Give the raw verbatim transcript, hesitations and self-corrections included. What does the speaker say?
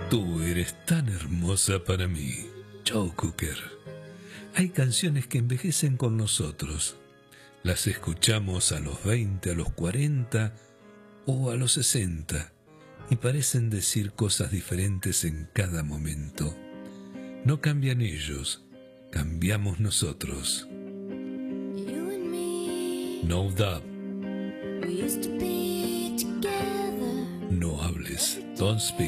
Tú eres tan hermosa para mí, Joe Cocker. Hay canciones que envejecen con nosotros. Las escuchamos a los veinte, a los cuarenta o a los sesenta y parecen decir cosas diferentes en cada momento. No cambian ellos, cambiamos nosotros. No doubt. No hables, don't speak.